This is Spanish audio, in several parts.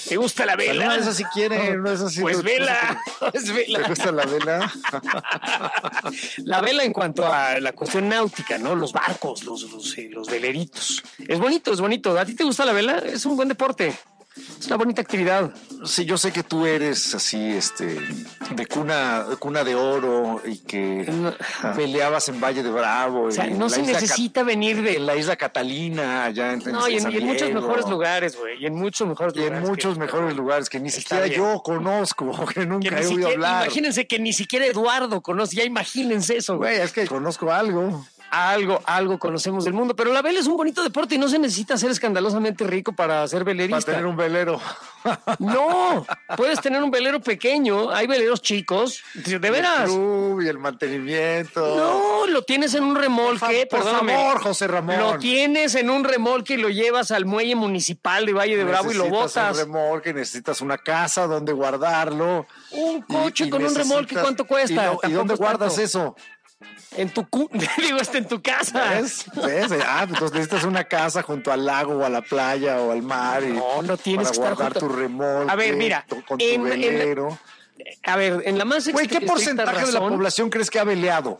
¿Te gusta la vela? No, eso sí quiere, no, eso sí. Pues vela, pues vela. ¿Te gusta la vela? La vela en cuanto a la cuestión náutica, ¿no? Los barcos, los veleritos. Es bonito, es bonito. ¿A ti te gusta la vela? Es un buen deporte. Es una bonita actividad. Sí, yo sé que tú eres así, de cuna de oro y que peleabas en Valle de Bravo. O sea, no se necesita venir de... En la isla Catalina, allá en No, y en muchos mejores lugares, güey. Y en muchos mejores lugares. Y en muchos mejores lugares que ni siquiera yo conozco, que nunca he oído hablar. Imagínense que ni siquiera Eduardo conoce. Ya imagínense eso, güey. Es que conozco algo. Algo conocemos del mundo, pero la vela es un bonito deporte y no se necesita ser escandalosamente rico para ser velerista. Para tener un velero. No, puedes tener un velero pequeño, hay veleros chicos, de veras. El club y el mantenimiento. No, lo tienes en un remolque, por favor, José Ramón. Lo tienes en un remolque y lo llevas al muelle municipal de Valle de Bravo y lo botas. Necesitas un remolque, necesitas una casa donde guardarlo. Un coche con un remolque, ¿cuánto cuesta? ¿Y dónde guardas eso? En tu en tu casa. ¿Ves? Entonces necesitas una casa junto al lago o a la playa o al mar. No tienes que estar guardar tu remolque. A ver, mira, con tu velero. En la más Güey, ¿qué porcentaje de la población crees que ha veleado?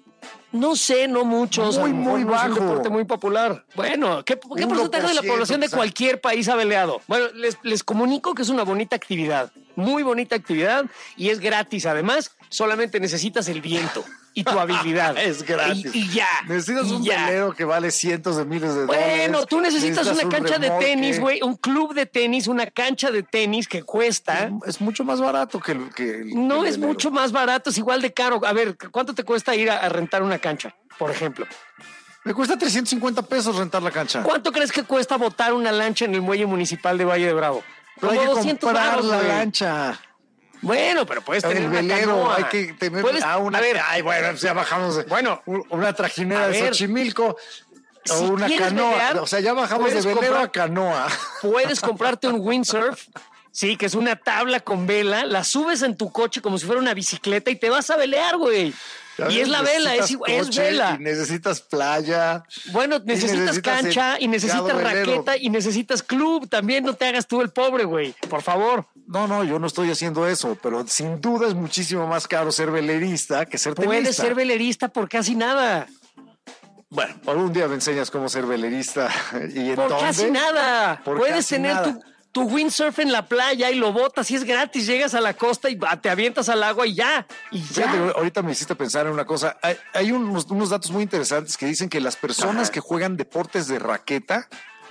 No sé, no muchos. Muy bajo. Es un deporte muy popular. Bueno, ¿qué porcentaje de la población de cualquier país ha veleado? Bueno, les comunico que es una bonita actividad. Muy bonita actividad y es gratis. Además, solamente necesitas el viento y tu habilidad. Es gratis. Y ya. Necesitas un velero que vale cientos de miles de dólares. Bueno, tú necesitas una cancha de tenis, güey. Un club de tenis, una cancha de tenis que cuesta. Es mucho más barato que No el es velero. mucho más barato, es igual de caro. A ver, ¿cuánto te cuesta ir a rentar una cancha, por ejemplo? Me cuesta 350 pesos rentar la cancha. ¿Cuánto crees que cuesta botar una lancha en el muelle municipal de Valle de Bravo? Pero hay que comprar la lancha. Bueno, pero puedes tener el una velero, canoa. hay que tener una... A ver, bueno, ya bajamos. Bueno, una trajinera de Xochimilco o una canoa. Velear, o sea, ya bajamos de velero a canoa. Puedes comprarte un windsurf. Sí, que es una tabla con vela, la subes en tu coche como si fuera una bicicleta y te vas a velear, güey. Y es la vela, es vela. Y necesitas playa. Bueno, necesitas cancha y necesitas raqueta y necesitas club. También no te hagas tú el pobre, güey. Por favor. No, yo no estoy haciendo eso, pero sin duda es muchísimo más caro ser velerista que ser tenista. Puedes ser velerista por casi nada. Bueno, por un día me enseñas cómo ser velerista. ¿Y por dónde? Casi nada. Puedes tener tu windsurf en la playa y lo botas y es gratis. Llegas a la costa y te avientas al agua y ya. Fíjate, ahorita me hiciste pensar en una cosa. Hay unos datos muy interesantes que dicen que las personas que juegan deportes de raqueta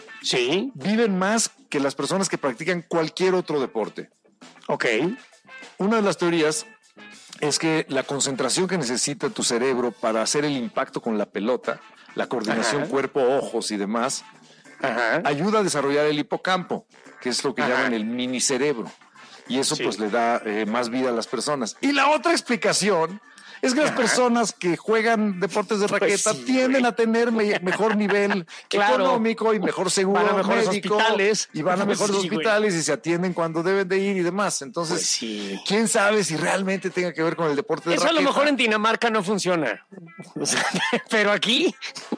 viven más que las personas que practican cualquier otro deporte. Ok. Una de las teorías es que la concentración que necesita tu cerebro para hacer el impacto con la pelota, la coordinación cuerpo-ojos y demás, ayuda a desarrollar el hipocampo, que es lo que llaman el mini cerebro. Y eso pues le da más vida a las personas. Y la otra explicación es que las personas que juegan deportes de raqueta tienden a tener mejor nivel económico y mejor seguro van a mejores médico. Hospitales. Y van a mejores hospitales y se atienden cuando deben de ir y demás. Entonces, ¿quién sabe si realmente tenga que ver con el deporte de raqueta? Eso a lo mejor en Dinamarca no funciona. Pero aquí...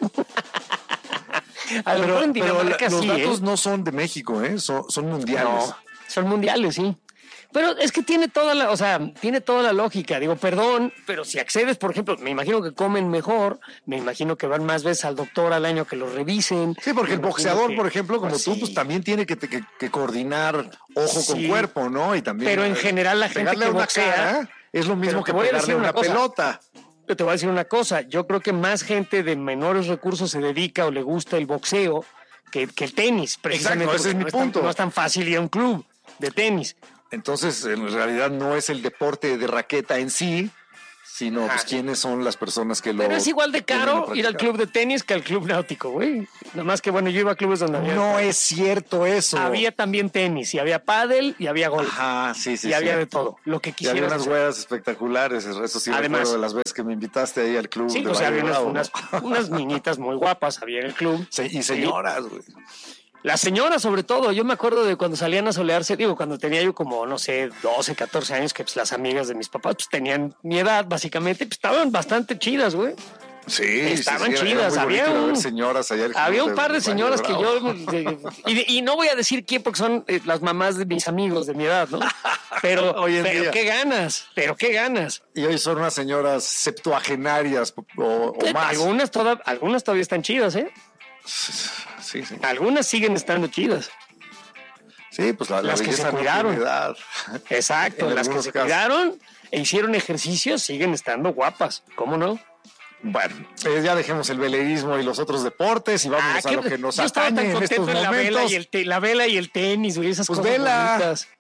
Pero los datos no son de México, son mundiales. No, son mundiales, sí. Pero es que tiene toda la lógica. Digo, perdón, pero si accedes, por ejemplo, me imagino que comen mejor, me imagino que van más veces al doctor al año que los revisen. Sí, porque el boxeador, por ejemplo, como tú, pues también tiene que coordinar ojo con cuerpo, ¿no? Y también. Pero en general la gente que boxea es lo mismo que pegarle una pelota. Te voy a decir una cosa, yo creo que más gente de menores recursos se dedica o le gusta el boxeo que el tenis, precisamente. Exacto, ese es mi punto. No es tan fácil ir a un club de tenis. Entonces, en realidad no es el deporte de raqueta en sí, sino pues quiénes son las personas que lo... Pero es igual de caro ir al club de tenis que al club náutico, güey. Nada más que, bueno, yo iba a clubes donde había... No es cierto eso. Había también tenis, y había pádel, y había golf. Ajá, sí. Y había de todo, lo que quisieras. Y había unas huevas espectaculares, eso sí. Además, recuerdo de las veces que me invitaste ahí al club. Sí, o sea, había unas niñitas muy guapas, había en el club. Y señoras, güey. Las señoras, sobre todo, yo me acuerdo de cuando salían a solearse, cuando tenía yo como, no sé, 12, 14 años, que pues las amigas de mis papás pues tenían mi edad, básicamente, pues estaban bastante chidas, güey. Sí, estaban sí, chidas. Había un par de señoras que yo... Y no voy a decir quién, porque son las mamás de mis amigos de mi edad, ¿no? Pero qué ganas. Y hoy son unas señoras septuagenarias o más. Algunas todavía están chidas, ¿eh? Sí. Algunas siguen estando chidas. Sí, pues las que se cuidaron. Exacto, las que se cuidaron e hicieron ejercicios siguen estando guapas. ¿Cómo no? Bueno, ya dejemos el veleísmo y los otros deportes y vámonos a lo que nos atañe en estos momentos. La vela y el tenis, güey, esas cosas bonitas.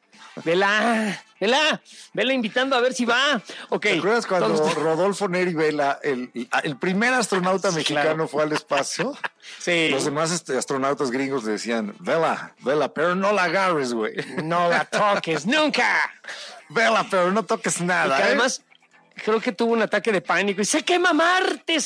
Vela invitando a ver si va. Okay. ¿Te acuerdas cuando Rodolfo Neri Vela, el primer astronauta mexicano, fue al espacio? Sí. Los demás astronautas gringos le decían, Vela, pero no la agarres, güey. No la toques, nunca. Vela, pero no toques nada. Y que además, creo que tuvo un ataque de pánico y ¡se quema Marte!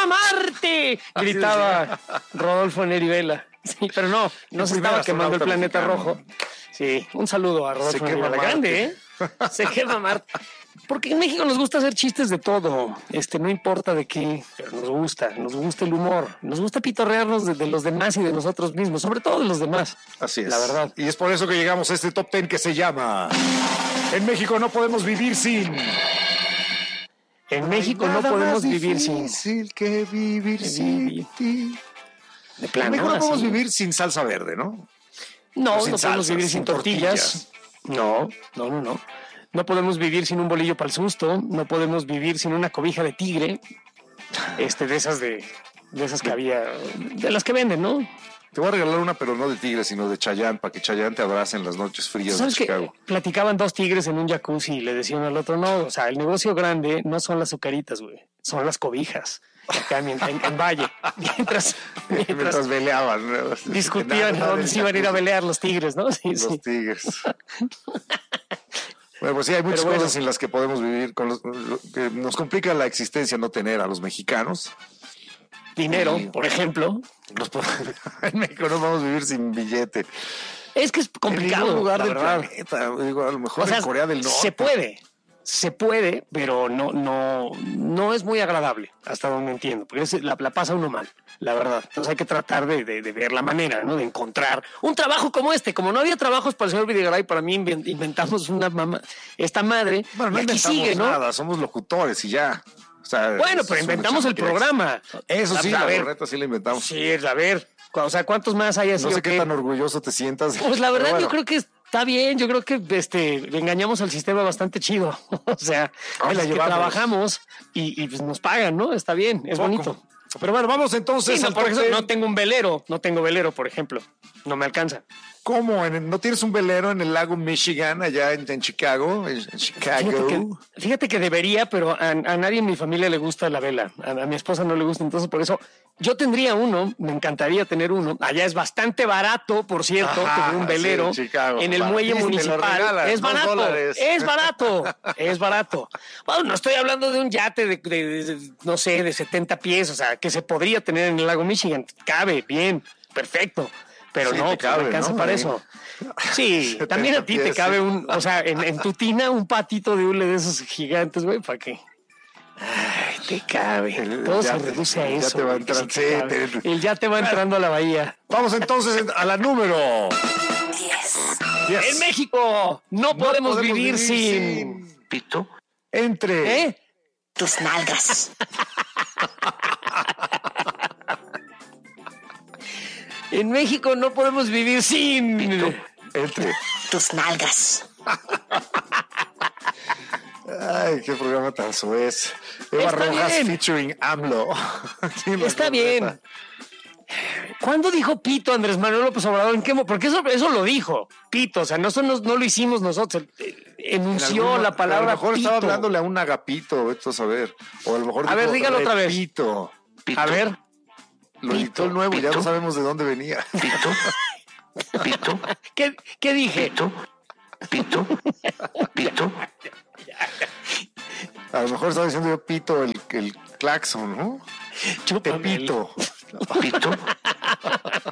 Gritaba Rodolfo Neri Vela. Sí, pero no se estaba quemando el planeta rojo. Sí, un saludo a Rodolfo Neri Vela. Grande, ¿eh? Se quema Marte. Porque en México nos gusta hacer chistes de todo. No importa de qué, pero nos gusta el humor. Nos gusta pitorrearnos de los demás y de nosotros mismos, sobre todo de los demás. Así es. La verdad. Y es por eso que llegamos a este top 10 que se llama En México no podemos vivir sin... En México no podemos vivir sin... difícil que vivir sin ti. De plano, en México no podemos vivir sin salsa verde, ¿no? No podemos vivir sin tortillas. No. No podemos vivir sin un bolillo para el susto. No podemos vivir sin una cobija de tigre. De esas que había, de las que venden, ¿no? Te voy a regalar una, pero no de tigre, sino de Chayanne, para que Chayanne te abrace en las noches frías de Chicago. Que platicaban dos tigres en un jacuzzi y le decían al otro, no, o sea, el negocio grande no son las azucaritas, güey, son las cobijas. Acá en Valle, mientras veleaban, ¿no? Discutían a dónde se iban a ir a velear los tigres, ¿no? Sí, los tigres. Bueno, pues sí, hay muchas cosas en las que podemos vivir, que nos complica la existencia no tener a los mexicanos. Dinero, por ejemplo. En México no vamos a vivir sin billete. Es que es complicado. En ningún lugar del planeta. Digo, a lo mejor en Corea del Norte. Se puede, pero no es muy agradable, hasta donde entiendo, porque la pasa uno mal, la verdad. Entonces hay que tratar de ver la manera, ¿no? De encontrar un trabajo como este. Como no había trabajos para el señor Videgaray, para mí inventamos esta madre. Bueno, no inventamos nada, somos locutores y ya. O sea, bueno, pero inventamos el programa. Eso sí, la verdad sí la inventamos. Sí, a ver, o sea, ¿cuántos más hay así? No sé qué tan orgulloso te sientas. Pues la verdad, yo creo que está bien, yo creo que engañamos al sistema bastante chido. O sea, que trabajamos y pues nos pagan, ¿no? Está bien, es bonito. Pero bueno, vamos entonces. Sí, por ejemplo, no tengo velero, por ejemplo. No me alcanza. ¿Cómo? ¿No tienes un velero en el lago Michigan, allá en Chicago? En Chicago. Fíjate que debería, pero a nadie en mi familia le gusta la vela. A mi esposa no le gusta, entonces por eso yo tendría uno, me encantaría tener uno. Allá es bastante barato, por cierto, tener un velero en el muelle municipal. Es barato. Bueno, no estoy hablando de un yate de no sé, de 70 pies, o sea, que se podría tener en el lago Michigan. Cabe, bien, perfecto. Pero no, me alcanza para eso. Sí, también a ti te cabe o sea, en tu tina un patito de hule de esos gigantes, güey, ¿para qué? Ay, te cabe. Todo se reduce a eso. Ya te va entrando a la bahía. Vamos entonces a la número 10. En México no podemos vivir sin... Pito. Entre... tus nalgas. En México no podemos vivir sin... Entre tus nalgas. Ay, qué programa tan suez. Eva Rojas featuring AMLO. Está bien. ¿Cuándo dijo pito Andrés Manuel López Obrador? ¿En qué? Porque eso lo dijo. Pito, o sea, no lo hicimos nosotros. Enunció la palabra. A lo mejor pito. Estaba hablándole a un agapito, esto a saber. O a lo mejor. A ver, dígalo otra vez. Pito. A ver. Lo editó el nuevo, ya no sabemos de dónde venía. Pito. ¿Qué dije? Pito. A lo mejor estaba diciendo yo pito el claxon, ¿no? Chúpame. Pito.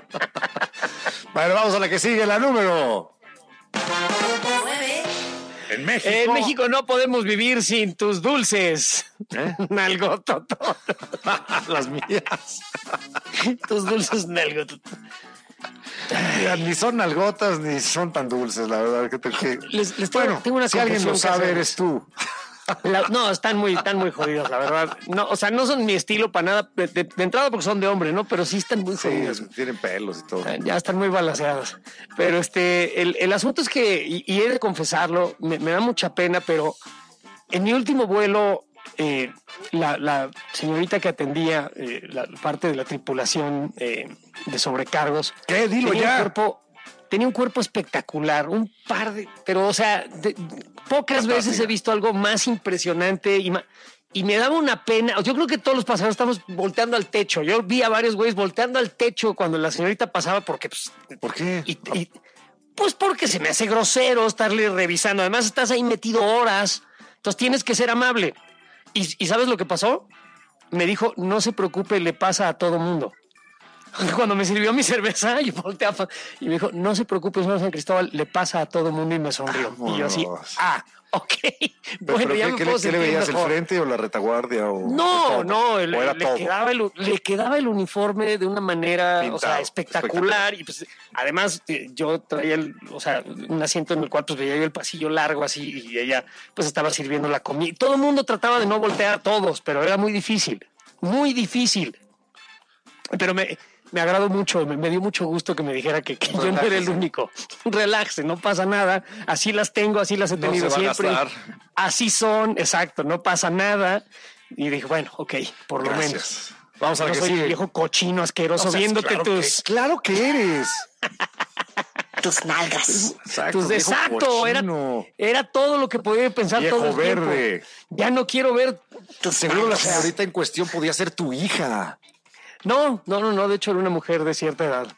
Bueno, vamos a la que sigue, la número 9. En México. En México no podemos vivir sin tus dulces. Nalgototo. Las mías. Tus dulces nalgototo. Mira, ni son nalgotas ni son tan dulces, la verdad. Tengo una si alguien lo confesión que sabe, hacer. eres tú. No, están muy jodidos, la verdad. No, o sea, no son mi estilo para nada. De entrada porque son de hombre, ¿no? Pero sí están muy jodidos. Tienen pelos y todo. Ya están muy balanceados. Pero el asunto es que, y he de confesarlo, me da mucha pena, pero en mi último vuelo, la señorita que atendía la parte de la tripulación de sobrecargos. ¿Qué? Dilo ya. Tenía un cuerpo espectacular, pero o sea, pocas veces he visto algo más impresionante y me daba una pena. Yo creo que todos los pasajeros estamos volteando al techo. Yo vi a varios güeyes volteando al techo cuando la señorita pasaba porque... Pues, ¿por qué? Pues porque se me hace grosero estarle revisando. Además estás ahí metido horas, entonces tienes que ser amable. ¿Y sabes lo que pasó? Me dijo, no se preocupe, le pasa a todo mundo. Cuando me sirvió mi cerveza, yo volteaba y me dijo, no se preocupe, señor San Cristóbal, le pasa a todo mundo, y me sonrió. Y yo así, ok. Bueno, ya me puedo sentir ¿qué le veías, mejor. el frente o la retaguardia? No, le quedaba el uniforme de una manera, pintado, o sea, espectacular. Y pues, además, yo traía un asiento en el cual pues veía yo el pasillo largo así, y ella pues estaba sirviendo la comida. Todo el mundo trataba de no voltear a todos, pero era muy difícil. Pero me agradó mucho, me dio mucho gusto que me dijera que yo no era el único. Relájese, no pasa nada. Así las tengo, así las he tenido siempre. Así son, exacto, no pasa nada. Y dije, bueno, ok, por lo menos. Vamos a ver no que soy sigue. un viejo cochino asqueroso viéndote claro que eres. Tus nalgas. Exacto, era todo lo que podía pensar viejo todo el verde. tiempo. Ya no quiero ver. Seguro la señorita en cuestión podía ser tu hija. No, de hecho era una mujer de cierta edad.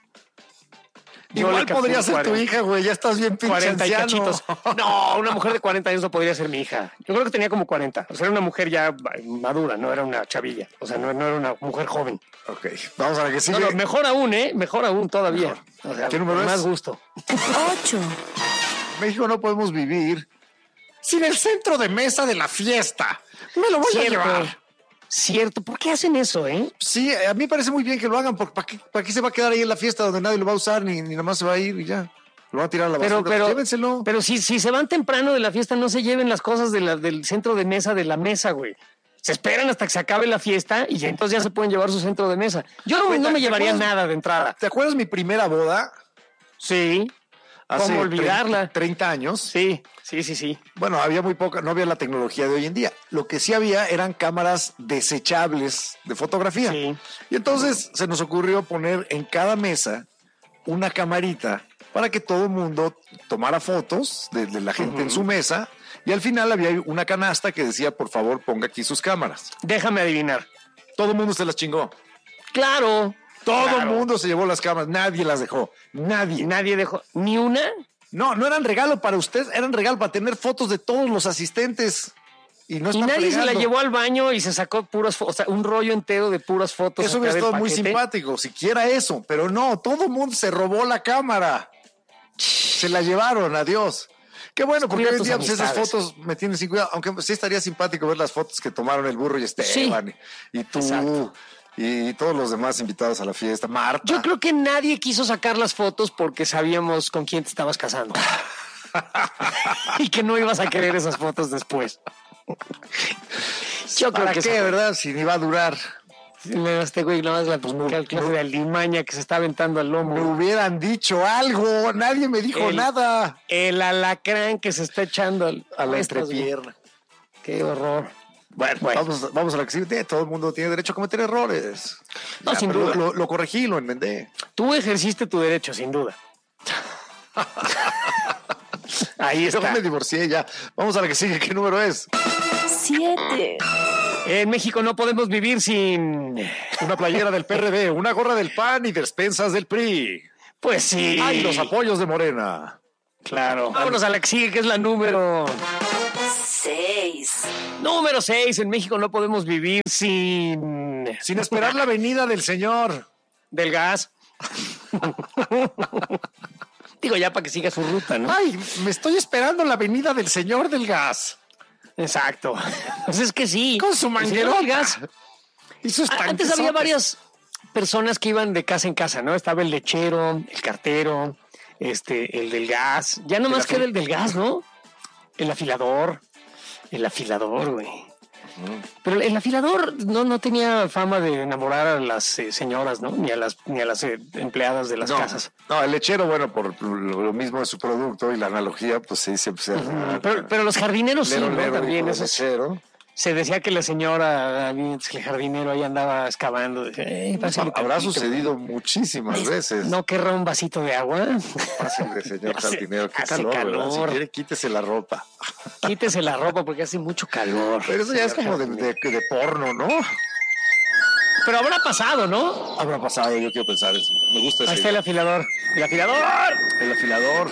Igual podría ser tu hija, güey, ya estás bien pinche 40 y anciano. cachitos. No, una mujer de 40 años no podría ser mi hija. Yo creo que tenía como 40. O sea, era una mujer ya madura, no era una chavilla. O sea, no era una mujer joven. Ok, vamos a ver que sigue. No, mejor aún, Mejor aún todavía. Mejor. O sea, ¿qué número es? Más gusto. 8. México no podemos vivir sin el centro de mesa de la fiesta. Me lo voy a llevar. Cierto, ¿por qué hacen eso, Sí, a mí me parece muy bien que lo hagan, porque ¿para qué se va a quedar ahí en la fiesta donde nadie lo va a usar ni nada más se va a ir y ya? Lo van a tirar a la basura. Llévenselo. Pero si se van temprano de la fiesta, no se lleven las cosas del centro de mesa de la mesa, güey. Se esperan hasta que se acabe la fiesta y entonces ya se pueden llevar su centro de mesa. Yo no me llevaría nada de entrada. ¿Te acuerdas mi primera boda? Sí. ¿Cómo olvidarla? 30 años. Sí. Bueno, había muy poca, no había la tecnología de hoy en día. Lo que sí había eran cámaras desechables de fotografía. Sí. Y entonces se nos ocurrió poner en cada mesa una camarita para que todo el mundo tomara fotos de la gente en su mesa. Y al final había una canasta que decía, por favor, ponga aquí sus cámaras. Déjame adivinar. Todo el mundo se las chingó. Claro. Todo el mundo se llevó las cámaras. Nadie las dejó. Nadie dejó. ¿Ni una? No eran regalo para usted, eran regalo para tener fotos de todos los asistentes. Y nadie se la llevó al baño y se sacó puras fotos, o sea, un rollo entero de puras fotos. Eso hubiera estado muy simpático, siquiera eso, pero no, todo el mundo se robó la cámara. Se la llevaron, adiós. Qué bueno, porque hoy en día pues, esas fotos me tienen sin cuidado, aunque sí estaría simpático ver las fotos que tomaron el burro y Esteban y tú. Exacto. Y todos los demás invitados a la fiesta. Marta. Yo creo que nadie quiso sacar las fotos porque sabíamos con quién te estabas casando. Y que no ibas a querer esas fotos después. Yo creo que qué, ¿verdad? Si ni va a durar. Este güey no es la clase de alimaña que se está aventando al lomo. Me hubieran dicho algo. Nadie me dijo nada. El alacrán que se está echando a la entrepierna. Qué horror. Bueno, vamos a la que sigue. Todo el mundo tiene derecho a cometer errores. No, sin duda. Lo corregí, lo enmendé. Tú ejerciste tu derecho, sin duda. Ahí está. Yo me divorcié ya. Vamos a la que sigue. ¿Qué número es? 7. En México no podemos vivir sin una playera del PRD, una gorra del PAN y despensas del PRI. Pues sí. Ay, los apoyos de Morena. Claro. Vámonos a la que sigue, que es la número 6. Número 6. En México no podemos vivir sin esperar la venida del señor. Del gas. Digo, ya para que siga su ruta, ¿no? Ay, me estoy esperando la venida del señor del gas. Exacto. Pues es que sí. Con su manguero del gas. Y sus Antes había varias personas que iban de casa en casa, ¿no? Estaba el lechero, el cartero, el del gas. Ya nomás queda el del gas, ¿no? El afilador. El afilador, güey. Pero el afilador no tenía fama de enamorar a las señoras, ¿no? Ni a las empleadas de las casas. No, el lechero, bueno, por lo mismo de su producto y la analogía, pues sí, siempre se... Pero los jardineros sí, ¿no? También eso. Lechero. Se decía que la señora, el jardinero ahí andaba excavando. Habrá sucedido muchísimas veces. ¿No querrá un vasito de agua? Pásale, señor jardinero. Qué calor. Si quiere, quítese la ropa. Quítese la ropa porque hace mucho calor. Pero eso ya es como de porno, ¿no? Pero habrá pasado, ¿no? Habrá pasado, yo quiero pensar eso. Me gusta eso. Ahí está el afilador. ¡El afilador! El afilador.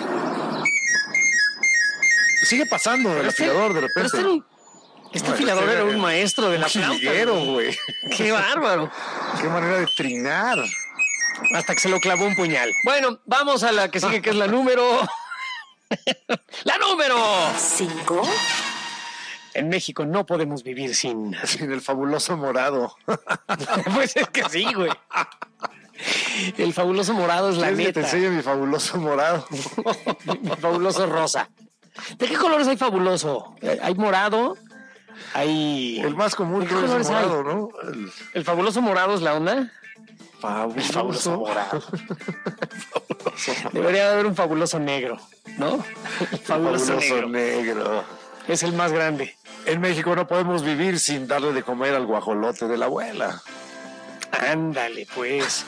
Sigue pasando el afilador de repente. Este afilador era un maestro de la flauta, güey. ¡Qué bárbaro! ¡Qué manera de trinar! Hasta que se lo clavó un puñal. Bueno, vamos a la que sigue, que es la número... ¡La número 5! En México no podemos vivir sin el fabuloso morado. Pues es que sí, güey. El fabuloso morado es la neta. Que te enseño mi fabuloso morado. Mi fabuloso rosa. ¿De qué colores hay fabuloso? Hay morado... El más común es el morado, ¿no? ¿El fabuloso morado es la onda? El fabuloso morado. Debería haber un fabuloso negro, ¿no? El fabuloso negro. Es el más grande. En México no podemos vivir sin darle de comer al guajolote de la abuela. Ándale, pues.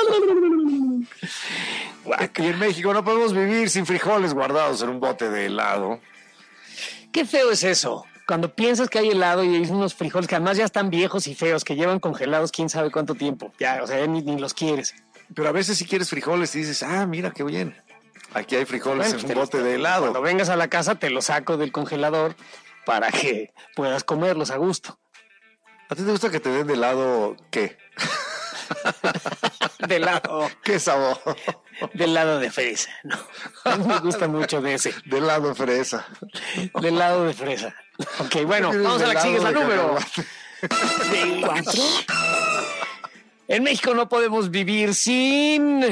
Y en México no podemos vivir sin frijoles guardados en un bote de helado. Qué feo es eso. Cuando piensas que hay helado y hay unos frijoles que además ya están viejos y feos, que llevan congelados quién sabe cuánto tiempo. Ya, o sea, ni los quieres. Pero a veces si quieres frijoles y dices, mira qué bien. Aquí hay frijoles en un bote de helado. Cuando vengas a la casa te los saco del congelador para que puedas comerlos a gusto. ¿A ti te gusta que te den de helado qué? De helado. ¿Qué sabor? De helado de fresa, ¿no? A mí me gusta mucho de ese. De helado fresa. De helado de fresa. Ok, bueno, vamos a la que sigue, es la número 4. En México no podemos vivir sin...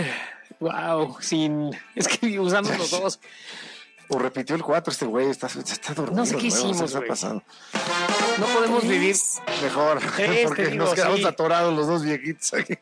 Es que usamos los dos. O repitió el 4 este güey, está dormido. No sé qué hicimos, está pasando. No podemos vivir... Mejor, porque nos quedamos atorados los dos viejitos aquí.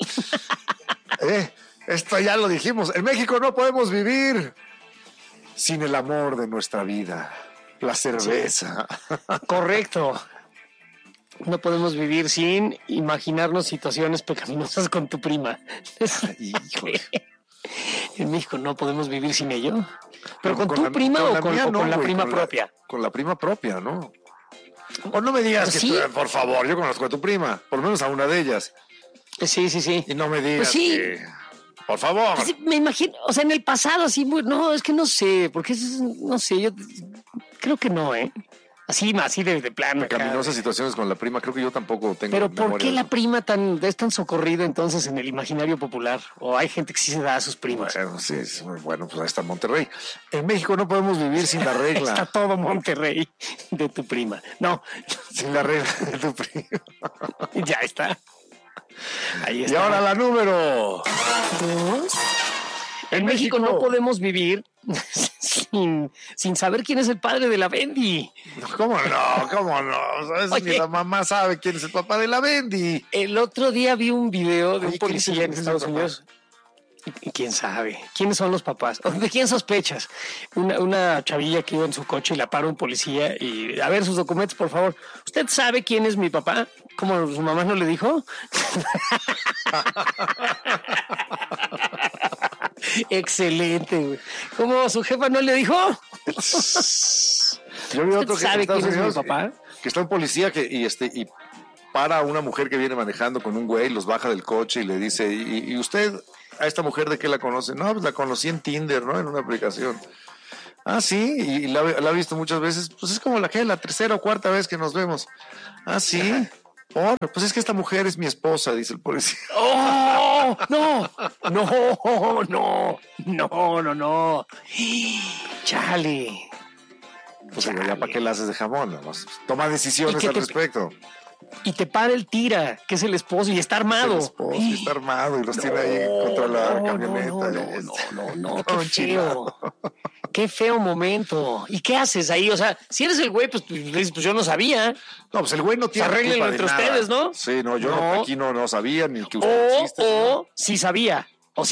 Esto ya lo dijimos. En México no podemos vivir sin el amor de nuestra vida, la cerveza. Sí. Correcto. No podemos vivir sin imaginarnos situaciones pecaminosas con tu prima. Híjole. En México no podemos vivir sin ello. ¿Pero con tu prima o con la prima propia? Con la prima propia, ¿no? O no me digas pues que sí. por favor, yo conozco a tu prima, por lo menos a una de ellas. Sí. Y no me digas pues sí. que... Por favor. Pues me imagino, o sea, en el pasado así, no, es que no sé, porque no sé, yo creo que no, Así de plano. Pecaminosas situaciones con la prima, creo que yo tampoco tengo. Pero ¿por qué la prima es tan socorrida entonces en el imaginario popular? ¿O hay gente que sí se da a sus primas? Bueno, sí, bueno, pues ahí está Monterrey. En México no podemos vivir sin la regla. Está todo Monterrey de tu prima. No. Sin la regla de tu prima. Ya está. Ahí está. Y ahora la número 2. En México no podemos vivir sin saber quién es el padre de la Bendy. ¿Cómo no? ¿Sabes? Ni la mamá sabe quién es el papá de la Bendy. El otro día vi un video de un policía en Estados Unidos. ¿Quién sabe? ¿Quiénes son los papás? ¿De quién sospechas? Una chavilla que iba en su coche y la para un policía y a ver sus documentos, por favor. ¿Usted sabe quién es mi papá? ¿Cómo su mamá no le dijo? Excelente, güey. ¿Cómo su jefa no le dijo? Yo vi otro que sabe quién es mi papá. Que está un policía y para a una mujer que viene manejando con un güey, los baja del coche y le dice, ¿y usted a esta mujer de qué la conoce? No, pues la conocí en Tinder, ¿no? En una aplicación. Ah, sí, y la ha visto muchas veces. Pues es como la tercera o cuarta vez que nos vemos. Ah, sí. Oh, pues es que esta mujer es mi esposa, dice el policía. ¡Oh! ¡No! ¡No! ¡No! ¡No! ¡No! ¡No! ¡Chale! Pues ya para qué la haces de jamón, nada más. Toma decisiones al respecto. Y te para el tira, que es el esposo, y está armado. Es el esposo, y está armado, y los tiene ahí contra la camioneta. No, qué feo. Qué feo momento. ¿Y qué haces ahí? O sea, si eres el güey, pues dices, pues yo no sabía. No, pues el güey no tiene arréglenlo entre ustedes, ¿no? Sí, no, yo no, aquí no sabía ni que usted existe. O sí sabía.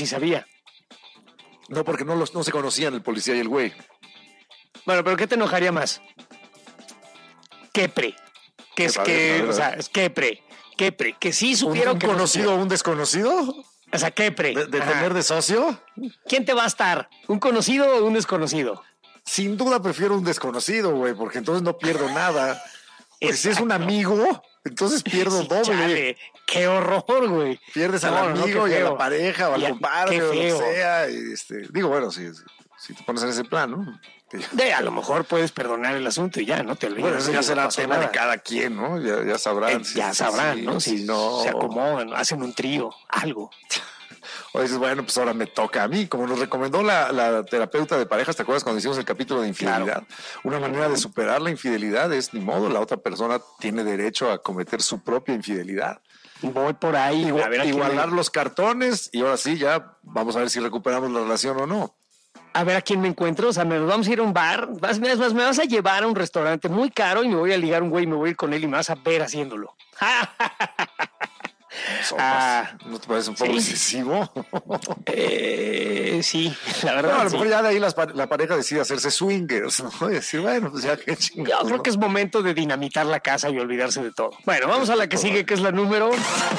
No, porque no se conocían el policía y el güey. Bueno, pero ¿qué te enojaría más? Quepre. Que es que, o sea, es Quepre. Que sí supieron que... ¿Un conocido o un desconocido? O sea, Quepre. ¿De tener de socio? ¿Quién te va a estar? ¿Un conocido o un desconocido? Sin duda prefiero un desconocido, güey, porque entonces no pierdo nada. Pues si es un amigo, entonces pierdo doble. Chale, qué horror, güey. Pierdes al amigo y a la pareja o al compadre o lo que sea. Y digo, bueno, si te pones en ese plan, ¿no? A lo mejor puedes perdonar el asunto y ya, no te olvides. Bueno, eso ya será tema de cada quien, ¿no? Ya sabrán. Ya sabrán, ¿no? Si no se acomodan, hacen un trío, algo. O dices, bueno, pues ahora me toca a mí. Como nos recomendó la terapeuta de parejas, ¿te acuerdas cuando hicimos el capítulo de infidelidad? Claro. Una manera de superar la infidelidad es, ni modo, la otra persona tiene derecho a cometer su propia infidelidad. Voy por ahí. Igualar los cartones y ahora sí, ya vamos a ver si recuperamos la relación o no. A ver a quién me encuentro, o sea, nos vamos a ir a un bar, me vas a llevar a un restaurante muy caro y me voy a ligar un güey y me voy a ir con él y me vas a ver haciéndolo. ¿No te parece un poco excesivo? Sí, la verdad. No, a lo mejor ya de ahí la pareja decide hacerse swingers, ¿no? Y decir, bueno, pues ya qué chingados. Yo creo que es momento de dinamitar la casa y olvidarse de todo. Bueno, vamos a la que sigue, que es la número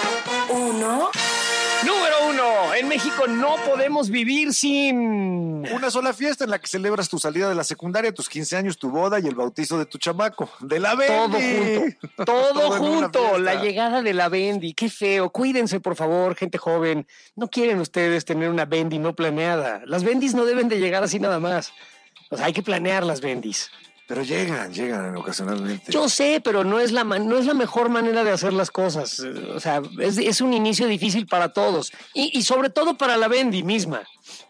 1. Número 1. En México no podemos vivir sin una sola fiesta en la que celebras tu salida de la secundaria, tus 15 años, tu boda y el bautizo de tu chamaco. De la Bendy. Todo junto. La llegada de la Bendy. Qué feo. Cuídense, por favor, gente joven. No quieren ustedes tener una Bendy no planeada. Las Bendys no deben de llegar así nada más. O sea, hay que planear las Bendys. Pero llegan ocasionalmente. Yo sé, pero no es la mejor manera de hacer las cosas. O sea, es un inicio difícil para todos. Y sobre todo para la Bendy misma.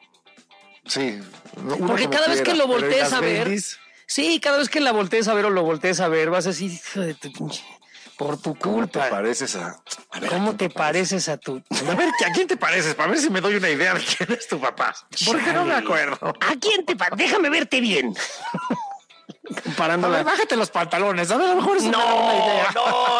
Sí. Porque cada vez que lo voltees a ver... Bendis, sí, cada vez que la voltees a ver o lo voltees a ver, vas a decir, hijo de tu pinche... Por tu culpa. ¿Cómo te pareces a ver, ¿Cómo te pareces a tu...? A ver, ¿a quién te pareces? Para ver si me doy una idea de quién es tu papá. Porque no me acuerdo. ¿A quién te pareces? Déjame verte bien. Comparándola. A ver, bájate los pantalones. A ver, a lo mejor es una idea.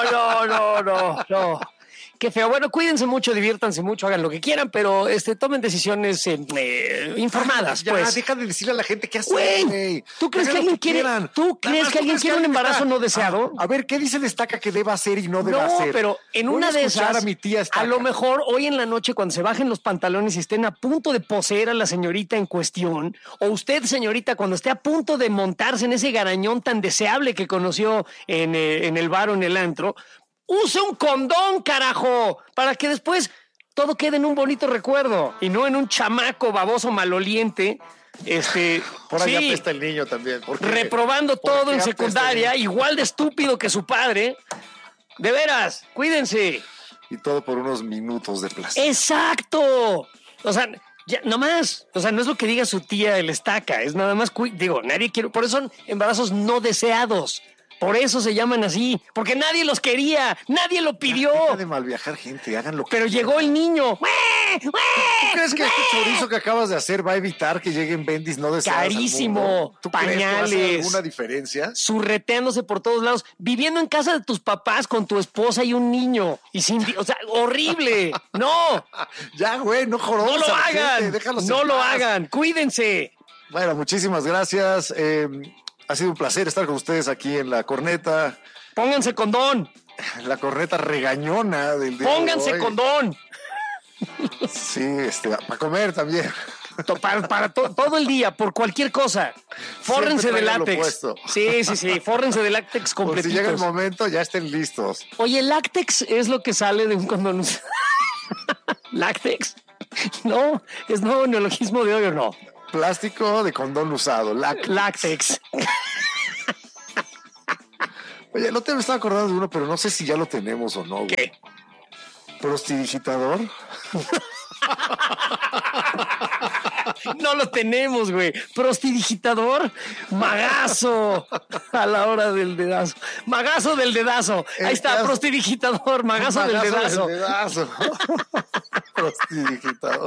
No. Qué feo. Bueno, cuídense mucho, diviértanse mucho, hagan lo que quieran, pero tomen decisiones informadas. Ya, pues. Deja de decirle a la gente qué hacer, güey. ¿Tú crees que alguien quiere? ¿Tú crees que alguien quiere un embarazo no deseado? A ver, ¿qué dice Destaca que deba hacer y no deba hacer? No, pero en una de esas, a mi tía Estaca. A lo mejor hoy en la noche, cuando se bajen los pantalones y estén a punto de poseer a la señorita en cuestión, o usted, señorita, cuando esté a punto de montarse en ese garañón tan deseable que conoció en el bar o en el antro, use un condón, carajo, para que después todo quede en un bonito recuerdo y no en un chamaco baboso maloliente. Por allá apesta el niño también. Reprobando todo en secundaria, igual de estúpido que su padre. De veras, cuídense. Y todo por unos minutos de placer. ¡Exacto! O sea, ya, no más. O sea, no es lo que diga su tía el Estaca, es nada más, nadie quiere. Por eso son embarazos no deseados. Por eso se llaman así, porque nadie los quería, nadie lo pidió. Deja de malviajar, gente, hagan lo que Pero llegó el niño. ¿Tú crees que este chorizo que acabas de hacer va a evitar que lleguen Bendis no deseadas? Carísimo, ¿Tú pañales. ¿Crees que va a hacer alguna diferencia? Surreteándose por todos lados, viviendo en casa de tus papás con tu esposa y un niño. O sea, horrible. No. Ya, güey, no jorobes. No lo hagan. No lo hagan. Cuídense. Bueno, muchísimas gracias. Ha sido un placer estar con ustedes aquí en La Corneta. Pónganse condón. La corneta regañona del día. Pónganse condón. Sí, para comer también. Para todo el día, por cualquier cosa. Fórrense de látex. Sí. Fórrense de látex completitos. Si llega el momento, ya estén listos. Oye, el látex es lo que sale de un condón. ¿Látex? No, es nuevo neologismo de hoy, ¿o no? Plástico de condón usado. Látex. Oye, el otro me estaba acordando de uno, pero no sé si ya lo tenemos o no. Güey. ¿Qué? ¿Prostidigitador? No lo tenemos, güey. Prostidigitador, magazo a la hora del dedazo. Magazo del dedazo. Ahí está, prostidigitador, magazo del dedazo. Prostidigitador.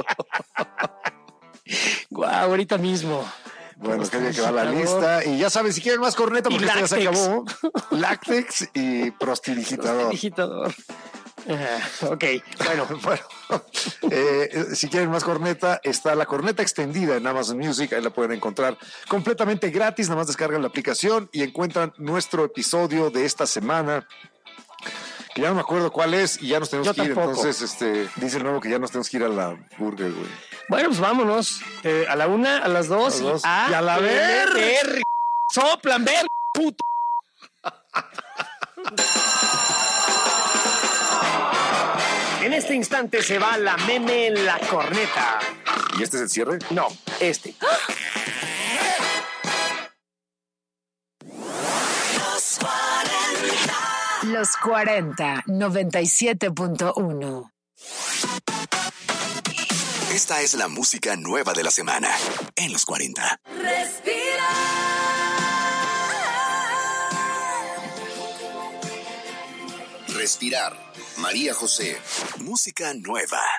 Guau, ahorita mismo. Bueno, que va la lista. Y ya saben, si quieren más corneta, porque esto ya se acabó. Láctex y prostidigitador. Prostidigitador. Ok, bueno. Si quieren más corneta, está la corneta extendida en Amazon Music. Ahí la pueden encontrar completamente gratis. Nada más descargan la aplicación y encuentran nuestro episodio de esta semana. Que ya no me acuerdo cuál es y ya nos tenemos que ir. Entonces, dice el nuevo que ya nos tenemos que ir a la burger, güey. Bueno, pues vámonos. A la 1, a las 2 y a la ver. Soplan, ver, puto. En este instante se va la meme en la corneta. ¿Y este es el cierre? No, este. Los 40, 97.1. Esta es la música nueva de la semana en los 40. Respira. Respirar. María José. Música nueva.